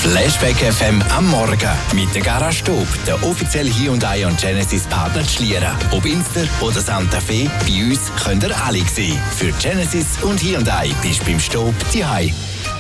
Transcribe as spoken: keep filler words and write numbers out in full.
Flashback F M am Morgen mit der Garage Stub, der offizielle Hyundai und Genesis Partner zu Schlieren. Ob Inster oder Santa Fe, bei uns könnt ihr alle sehen. Für Genesis und Hyundai bist du beim Stub die Hai.